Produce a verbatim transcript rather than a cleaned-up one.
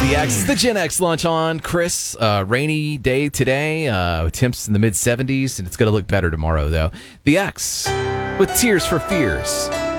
The X, the Gen X lunch on. Chris, uh, rainy day today. Uh, temps in the mid seventies, and it's going to look better tomorrow, though. The X with Tears for Fears.